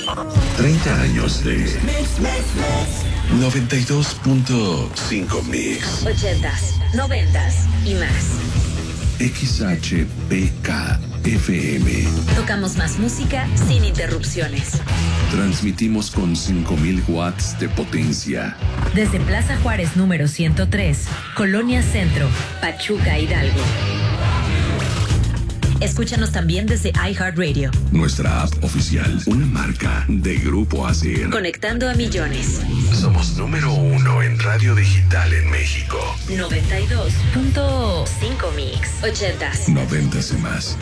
30 años de 92.5 Mix. 80s, 90s y más. XHPK FM. Tocamos más música sin interrupciones. Transmitimos con 5,000 watts de potencia. Desde Plaza Juárez número 103, Colonia Centro, Pachuca, Hidalgo. Escúchanos también desde iHeartRadio. Nuestra app oficial, una marca de Grupo ASIR. Conectando a millones. Somos número 1 en radio digital en México. 92.5 Mix. 80s. 90s y más.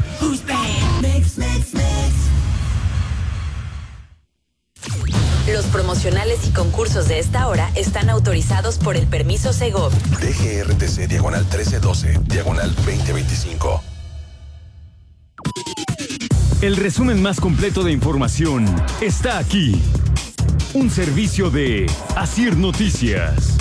Los promocionales y concursos de esta hora están autorizados por el permiso Segov. DGRTC /1312, /2025. El resumen más completo de información está aquí. Un servicio de ASIR Noticias.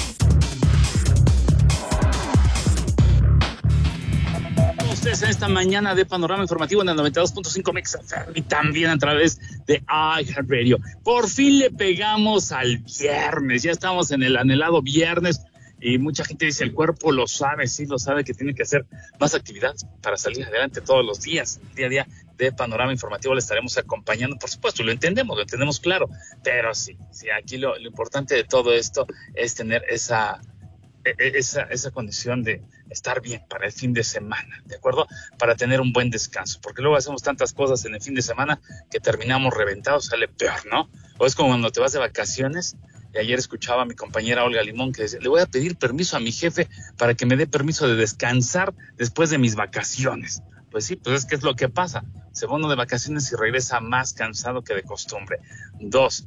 Ustedes en esta mañana de Panorama Informativo en el 92.5 Mix y también a través de iHeartRadio. Por fin le pegamos al viernes, ya estamos en el anhelado viernes. Y mucha gente dice, el cuerpo lo sabe, sí lo sabe, que tiene que hacer más actividad para salir adelante todos los días. El día a día de Panorama Informativo le estaremos acompañando, por supuesto, lo entendemos claro. Pero sí, aquí lo importante de todo esto es tener esa condición de estar bien para el fin de semana, ¿de acuerdo? Para tener un buen descanso, porque luego hacemos tantas cosas en el fin de semana que terminamos reventados, sale peor, ¿no? O es como cuando te vas de vacaciones. Y ayer escuchaba a mi compañera Olga Limón que decía, le voy a pedir permiso a mi jefe para que me dé permiso de descansar después de mis vacaciones. Pues sí, pues es que es lo que pasa. Se va uno de vacaciones y regresa más cansado que de costumbre. 2,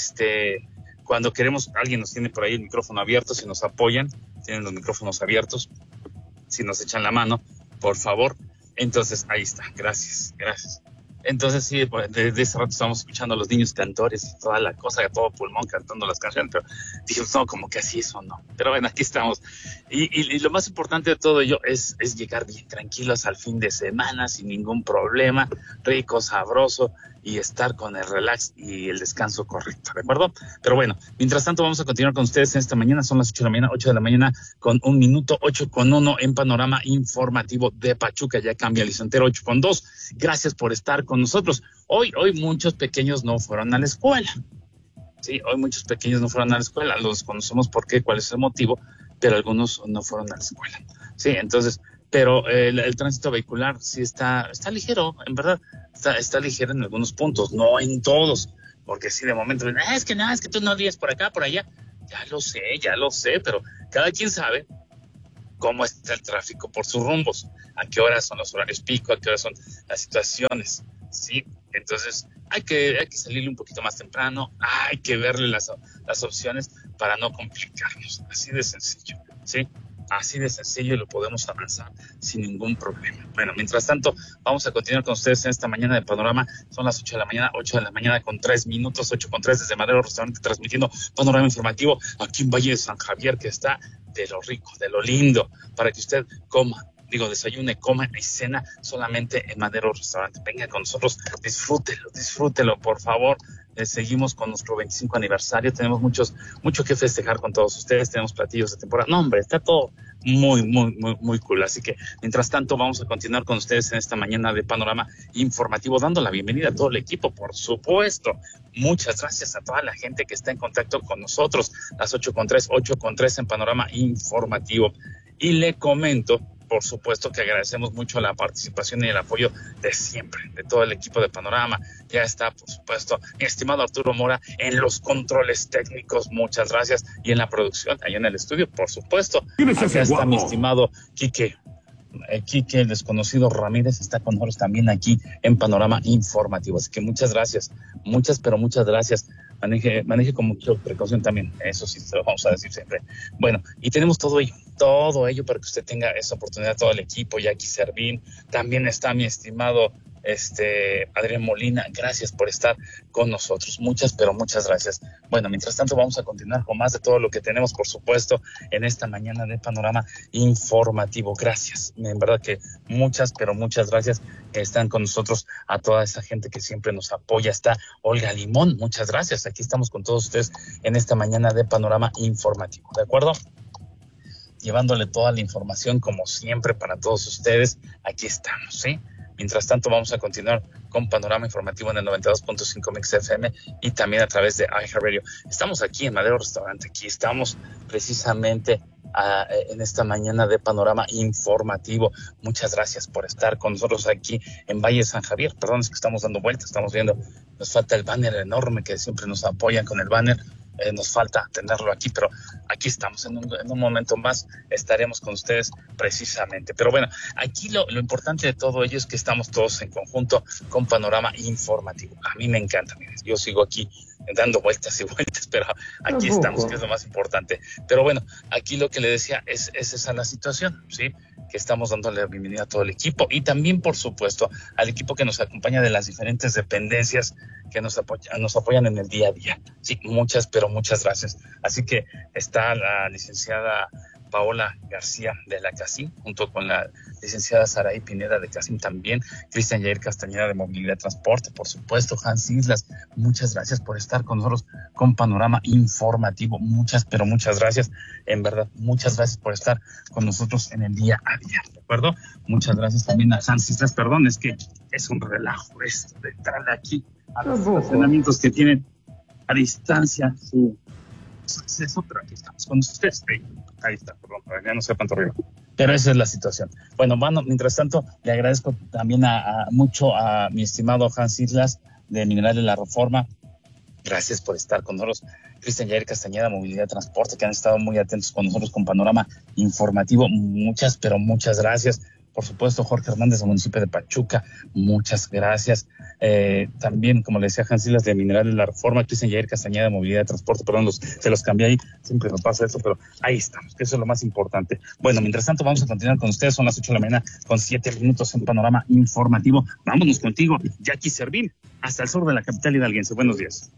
cuando queremos, alguien nos tiene por ahí el micrófono abierto, si nos apoyan, tienen los micrófonos abiertos, si nos echan la mano, por favor. Entonces, ahí está, gracias. Entonces sí, desde ese rato estábamos escuchando a los niños cantores y toda la cosa, a todo pulmón cantando las canciones, pero dijimos, no, como que así eso no. Pero bueno, aquí estamos. Y lo más importante de todo ello es llegar bien tranquilos al fin de semana, sin ningún problema, rico, sabroso, y estar con el relax y el descanso correcto, ¿de acuerdo? Pero bueno, mientras tanto vamos a continuar con ustedes en esta mañana, son las 8 de la mañana, 8 de la mañana con 1 minuto, 8:01 en Panorama Informativo de Pachuca, ya cambia el Licentero 8:02. Gracias por estar con nosotros. Hoy muchos pequeños no fueron a la escuela. Sí, hoy muchos pequeños no fueron a la escuela, los conocemos por qué, cuál es el motivo, pero algunos no fueron a la escuela. Sí, entonces, pero el tránsito vehicular sí está ligero, en verdad, está ligero en algunos puntos, no en todos, porque sí de momento, es que tú no vives por acá, por allá. Ya lo sé, pero cada quien sabe cómo está el tráfico por sus rumbos, a qué horas son los horarios pico, a qué horas son las situaciones, ¿sí? Entonces hay que salirle un poquito más temprano, hay que verle las opciones para no complicarnos, así de sencillo, ¿sí? Así de sencillo y lo podemos avanzar sin ningún problema. Bueno, mientras tanto, vamos a continuar con ustedes en esta mañana de Panorama. Son las 8 de la mañana con 3 minutos, 8:03 desde Madero Restaurante, transmitiendo Panorama Informativo aquí en Valle de San Javier, que está de lo rico, de lo lindo, para que usted desayune, coma y cena solamente en Madero Restaurante. Venga con nosotros, disfrútelo, por favor. Seguimos con nuestro 25 aniversario, tenemos mucho que festejar con todos ustedes, tenemos platillos de temporada. No, hombre, está todo muy cool. Así que, mientras tanto, vamos a continuar con ustedes en esta mañana de Panorama Informativo, dando la bienvenida a todo el equipo, por supuesto. Muchas gracias a toda la gente que está en contacto con nosotros. Las 8:03 en Panorama Informativo. Y le comento, por supuesto, que agradecemos mucho la participación y el apoyo de siempre, de todo el equipo de Panorama. Ya está, por supuesto, mi estimado Arturo Mora en los controles técnicos, muchas gracias. Y en la producción, allá en el estudio, por supuesto. Acá está mi estimado Quique, el desconocido Ramírez, está con nosotros también aquí en Panorama Informativo. Así que muchas gracias, muchas gracias. Maneje con mucha precaución también, eso sí se lo vamos a decir siempre. Bueno, y tenemos todo ello para que usted tenga esa oportunidad, todo el equipo, Jackie Servín, también está mi estimado Adrián Molina, gracias por estar con nosotros, muchas gracias. Bueno, mientras tanto vamos a continuar con más de todo lo que tenemos, por supuesto, en esta mañana de Panorama Informativo. Gracias, en verdad que muchas, pero muchas gracias que están con nosotros, a toda esa gente que siempre nos apoya. Está Olga Limón, muchas gracias. Aquí estamos con todos ustedes en esta mañana de Panorama Informativo, ¿de acuerdo? Llevándole toda la información como siempre para todos ustedes. Aquí estamos, ¿sí? Mientras tanto, vamos a continuar con Panorama Informativo en el 92.5 Mix FM y también a través de iHeartRadio. Estamos aquí en Madero Restaurante, aquí estamos precisamente en esta mañana de Panorama Informativo. Muchas gracias por estar con nosotros aquí en Valle de San Javier. Perdón, es que estamos dando vueltas, estamos viendo, nos falta el banner enorme que siempre nos apoyan con el banner. Nos falta tenerlo aquí, pero aquí estamos. En un momento más estaremos con ustedes precisamente. Pero bueno, aquí lo importante de todo ello es que estamos todos en conjunto con Panorama Informativo. A mí me encanta, miren, yo sigo aquí dando vueltas y vueltas, pero aquí estamos, que es lo más importante. Pero bueno, aquí lo que le decía es esa la situación, ¿sí? Que estamos dándole la bienvenida a todo el equipo y también, por supuesto, al equipo que nos acompaña de las diferentes dependencias que nos apoyan en el día a día. Sí, muchas, pero muchas gracias. Así que está la licenciada Paola García de la CACIM, junto con la licenciada Saraí Pineda de CACIM también, Cristian Yair Castañeda de Movilidad y Transporte, por supuesto, Hans Islas. Muchas gracias por estar con nosotros con Panorama Informativo. Muchas, pero muchas gracias. En verdad, muchas gracias por estar con nosotros en el día a día, ¿de acuerdo? Muchas gracias también a Hans Islas. Perdón, es que es un relajo esto de entrarle aquí a los estacionamientos que tienen a distancia su acceso, pero aquí estamos con ustedes. Ahí está, perdón, ya no sé cuánto arriba. Pero esa es la situación. Bueno, mientras tanto, le agradezco también mucho a mi estimado Hans Islas de Minerales La Reforma. Gracias por estar con nosotros. Cristian Yair Castañeda, Movilidad y Transporte, que han estado muy atentos con nosotros con Panorama Informativo. Muchas, pero muchas gracias. Por supuesto, Jorge Hernández, del municipio de Pachuca, muchas gracias. También, como le decía Hans Silas, de Minerales La Reforma, Cristian Yair Castañeda, de Movilidad de Transporte, perdón, se los cambié ahí, siempre me pasa eso, pero ahí estamos, que eso es lo más importante. Bueno, mientras tanto, vamos a continuar con ustedes, son las 8 de la mañana, con 7 minutos en Panorama Informativo. Vámonos contigo, Jackie Servín, hasta el sur de la capital hidalguense. Buenos días.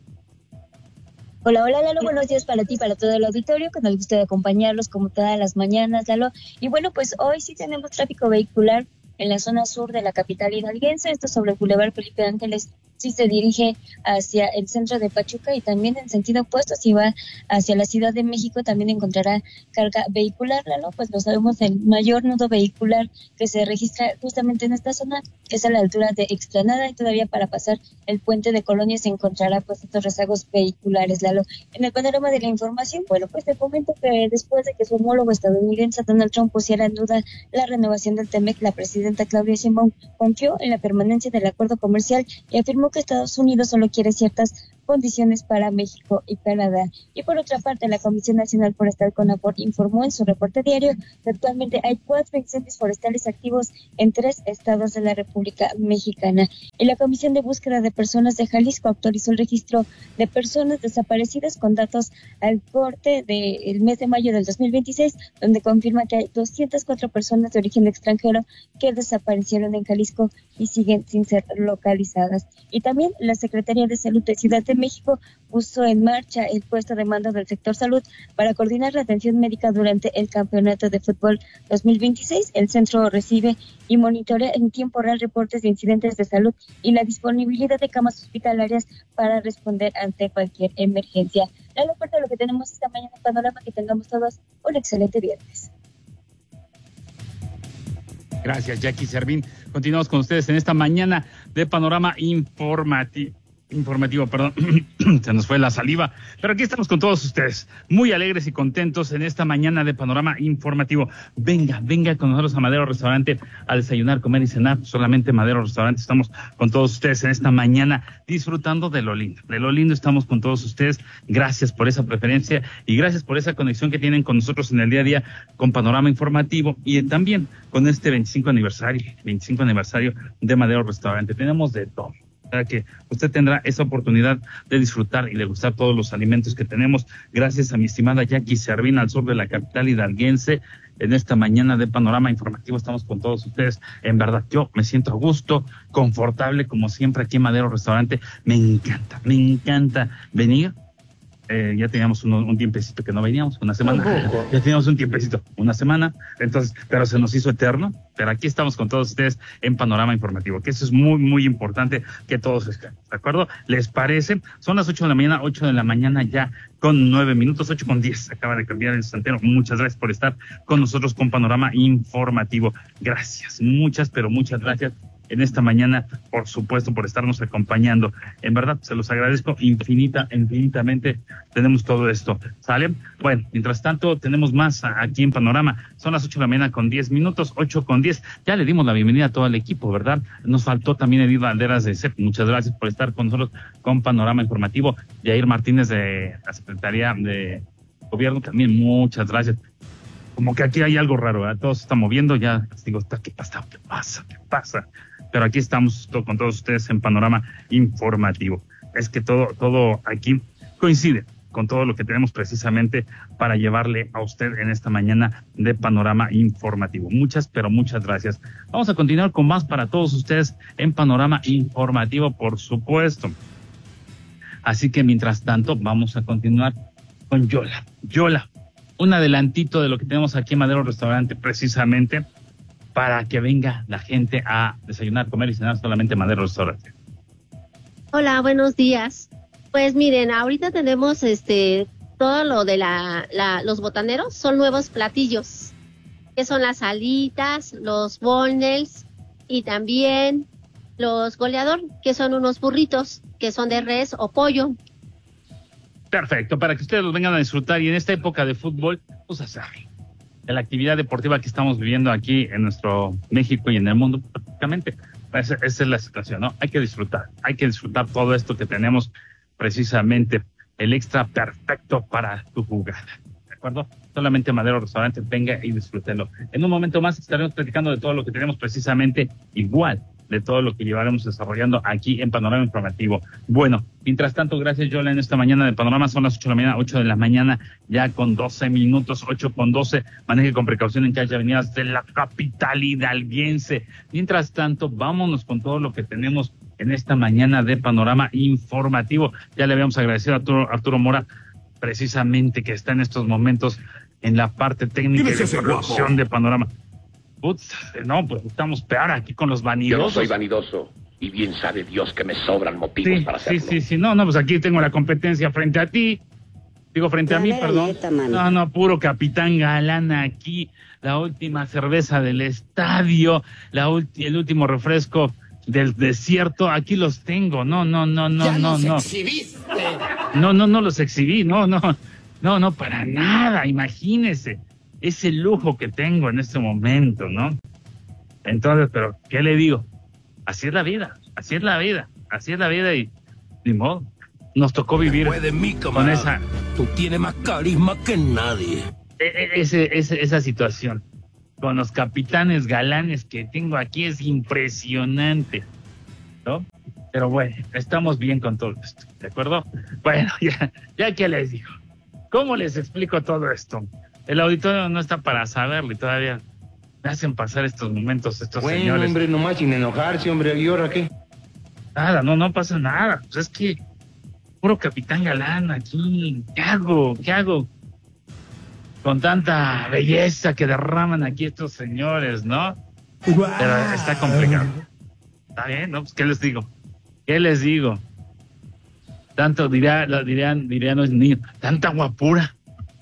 Hola, Lalo, buenos días para ti, para todo el auditorio, con el gusto de acompañarlos como todas las mañanas, Lalo. Y bueno, pues hoy sí tenemos tráfico vehicular en la zona sur de la capital hidalguense, esto sobre el Boulevard Felipe Ángeles, sí se dirige hacia el centro de Pachuca y también en sentido opuesto, si va hacia la Ciudad de México, también encontrará carga vehicular, Lalo, pues lo sabemos, el mayor nudo vehicular que se registra justamente en esta zona es a la altura de Explanada y todavía para pasar el puente de Colonia se encontrará pues estos rezagos vehiculares, Lalo. En el panorama de la información, bueno, pues te comento que después de que su homólogo estadounidense Donald Trump pusiera en duda la renovación del TEMEC, la presidenta Claudia Sheinbaum confió en la permanencia del acuerdo comercial y afirmó que Estados Unidos solo quiere ciertas condiciones para México y Canadá. Y por otra parte, la Comisión Nacional Forestal CONAFOR informó en su reporte diario que actualmente hay 4 incendios forestales activos en 3 estados de la República Mexicana. Y la Comisión de Búsqueda de Personas de Jalisco actualizó el registro de personas desaparecidas con datos al corte del mes de mayo del 2026, donde confirma que hay 204 personas de origen extranjero que desaparecieron en Jalisco y siguen sin ser localizadas. Y también la Secretaría de Salud de Ciudad de México puso en marcha el puesto de mando del sector salud para coordinar la atención médica durante el Campeonato de Fútbol 2026. El centro recibe y monitorea en tiempo real reportes de incidentes de salud y la disponibilidad de camas hospitalarias para responder ante cualquier emergencia. La parte de lo que tenemos esta mañana en Panorama, que tengamos todos un excelente viernes. Gracias, Jackie Servín. Continuamos con ustedes en esta mañana de Panorama Informativo, se nos fue la saliva, pero aquí estamos con todos ustedes, muy alegres y contentos en esta mañana de Panorama Informativo. Venga con nosotros a Madero Restaurante a desayunar, comer y cenar, solamente Madero Restaurante. Estamos con todos ustedes en esta mañana disfrutando de lo lindo estamos con todos ustedes. Gracias por esa preferencia y gracias por esa conexión que tienen con nosotros en el día a día con Panorama Informativo y también con este 25 aniversario de Madero Restaurante. Tenemos de todo, para que usted tendrá esa oportunidad de disfrutar y degustar todos los alimentos que tenemos. Gracias a mi estimada Jackie Servín, al sur de la capital hidalguense. En esta mañana de Panorama Informativo estamos con todos ustedes. En verdad, yo me siento a gusto, confortable, como siempre aquí en Madero Restaurante. Me encanta venir ya teníamos un tiempecito que no veníamos, una semana. Ya teníamos un tiempecito, una semana. Entonces, pero se nos hizo eterno. Pero aquí estamos con todos ustedes en Panorama Informativo, que eso es muy, muy importante que todos estén, ¿de acuerdo? ¿Les parece? Son las 8 de la mañana ya con 9 minutos, 8:10. Acaba de cambiar el instantáneo. Muchas gracias por estar con nosotros con Panorama Informativo. Gracias, muchas, pero muchas gracias en esta mañana, por supuesto, por estarnos acompañando. En verdad, se los agradezco infinitamente. Tenemos todo esto, ¿sale? Bueno, mientras tanto, tenemos más aquí en Panorama. Son las 8 de la mañana con 10 minutos, 8:10. Ya le dimos la bienvenida a todo el equipo, ¿verdad? Nos faltó también Edith Valderas de CEP. Muchas gracias por estar con nosotros con Panorama Informativo. Yair Martínez de la Secretaría de Gobierno también, muchas gracias. Como que aquí hay algo raro, ¿verdad? Todo se está moviendo, ya digo, ¿qué pasa? Pero aquí estamos con todos ustedes en Panorama Informativo. Es que todo aquí coincide con todo lo que tenemos precisamente para llevarle a usted en esta mañana de Panorama Informativo. Muchas, pero muchas gracias. Vamos a continuar con más para todos ustedes en Panorama Informativo, por supuesto. Así que mientras tanto, vamos a continuar con Yola. Yola, un adelantito de lo que tenemos aquí en Madero Restaurante, precisamente para que venga la gente a desayunar, comer y cenar solamente en Madero Restaurante. Hola, buenos días. Pues miren, ahorita tenemos todo lo de los botaneros, son nuevos platillos, que son las alitas, los boneless y también los goleador, que son unos burritos, que son de res o pollo. Perfecto, para que ustedes los vengan a disfrutar y en esta época de fútbol, pues hacer de la actividad deportiva que estamos viviendo aquí en nuestro México y en el mundo prácticamente. Esa es la situación, ¿no? Hay que disfrutar todo esto que tenemos, precisamente el extra perfecto para tu jugada, ¿de acuerdo? Solamente Madero Restaurante, venga y disfrútenlo. En un momento más estaremos platicando de todo lo que tenemos precisamente igual, de todo lo que llevaremos desarrollando aquí en Panorama Informativo. Bueno, mientras tanto, gracias Yola en esta mañana de Panorama. Son las 8 de la mañana, ya con 12 minutos, 8:12. Maneje con precaución en calles y avenidas de la capital hidalguense. Mientras tanto, vámonos con todo lo que tenemos en esta mañana de Panorama Informativo. Ya le habíamos agradecido a Arturo Mora, precisamente, que está en estos momentos en la parte técnica y de producción de Panorama. No, pues estamos peor aquí con los vanidosos. Yo no soy vanidoso y bien sabe Dios que me sobran motivos para hacerlo. Sí. No, pues aquí tengo la competencia frente a ti. Digo, frente a mí, perdón. No, puro capitán galán aquí. La última cerveza del estadio, el último refresco del desierto. Aquí los tengo. No. Exhibiste. No los exhibí. No, para nada. Imagínese. Es el lujo que tengo en este momento, ¿no? Entonces, pero, ¿qué le digo? Así es la vida y ni modo. Nos tocó vivir con esa... Tú tienes más carisma que nadie. Esa situación. Con los capitanes galanes que tengo aquí es impresionante, ¿no? Pero bueno, estamos bien con todo esto, ¿de acuerdo? Bueno, ya que les digo, ¿cómo les explico todo esto? El auditorio no está para saberlo y todavía me hacen pasar estos momentos estos señores. Hombre, nomás sin enojarse, hombre, ¿y ahora qué? Nada, no pasa nada. Pues es que puro capitán galán aquí. ¿Qué hago? Con tanta belleza que derraman aquí estos señores, ¿no? Wow. Pero está complicado. Está bien, ¿no? Pues ¿qué les digo? Tanto dirían los niños, tanta guapura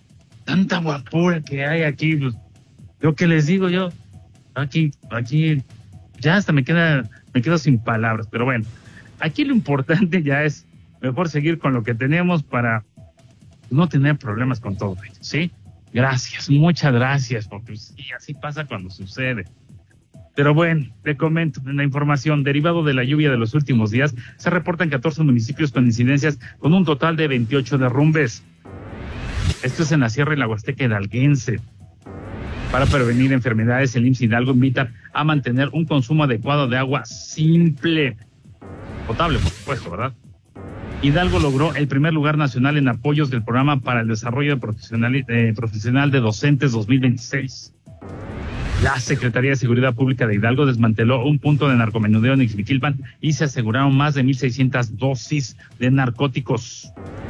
que hay aquí, pues, yo qué les digo yo, aquí, ya hasta me quedo sin palabras, pero bueno, aquí lo importante ya es mejor seguir con lo que tenemos para no tener problemas con todo ello, ¿sí? Gracias, muchas gracias, porque sí, así pasa cuando sucede. Pero bueno, le comento, en la información, derivado de la lluvia de los últimos días, se reportan 14 municipios con incidencias con un total de 28 derrumbes. Esto es en la Sierra y la Huasteca hidalguense. Para prevenir enfermedades, el IMSS Hidalgo invita a mantener un consumo adecuado de agua simple, potable, por supuesto, ¿verdad? Hidalgo logró el primer lugar nacional en apoyos del programa para el desarrollo profesional de docentes 2026. La Secretaría de Seguridad Pública de Hidalgo desmanteló un punto de narcomenudeo en Ixmiquilpan y se aseguraron más de 1,600 dosis de narcóticos.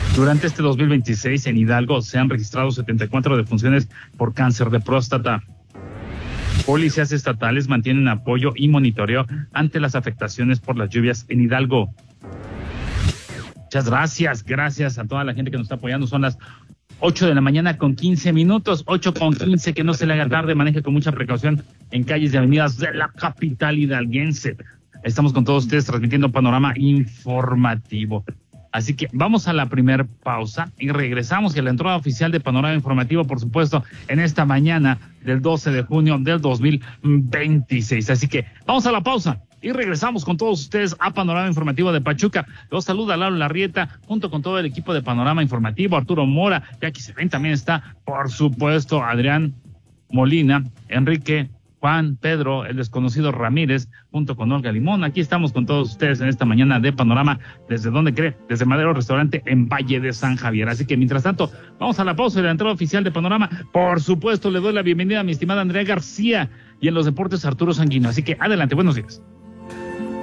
Durante este 2026 en Hidalgo se han registrado 74 defunciones por cáncer de próstata. Policías estatales mantienen apoyo y monitoreo ante las afectaciones por las lluvias en Hidalgo. Muchas gracias a toda la gente que nos está apoyando. Son las 8 de la mañana con 15 minutos, 8:15, que no se le haga tarde, maneje con mucha precaución en calles y avenidas de la capital hidalguense. Estamos con todos ustedes transmitiendo Panorama Informativo. Así que vamos a la primer pausa y regresamos a la entrada oficial de Panorama Informativo, por supuesto, en esta mañana del 12 de junio del 2026. Así que vamos a la pausa y regresamos con todos ustedes a Panorama Informativo de Pachuca. Los saluda Lalo Larrieta, junto con todo el equipo de Panorama Informativo, Arturo Mora, Jackie Servín también está, por supuesto, Adrián Molina, Enrique, Juan, Pedro, el desconocido Ramírez, junto con Olga Limón. Aquí estamos con todos ustedes en esta mañana de Panorama. ¿Desde dónde cree? Desde Madero Restaurante en Valle de San Javier. Así que mientras tanto, vamos a la pausa de la entrada oficial de Panorama. Por supuesto, le doy la bienvenida a mi estimada Andrea García y en los deportes Arturo Sanguino. Así que adelante, buenos días.